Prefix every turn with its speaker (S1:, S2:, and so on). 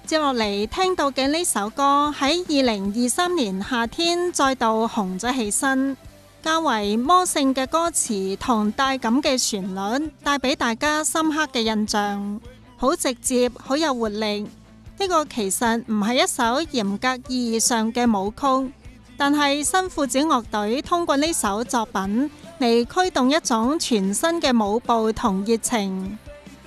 S1: 接落嚟聽到嘅呢首歌喺2023年夏天再度紅咗起身，較為魔性嘅歌詞同帶感嘅旋律，帶俾大家深刻嘅印象，好直接，好有活力。呢個其實唔係一首嚴格意義上嘅舞曲，但係新褲子樂隊通過呢首作品嚟驅動一種全新嘅舞步同熱情。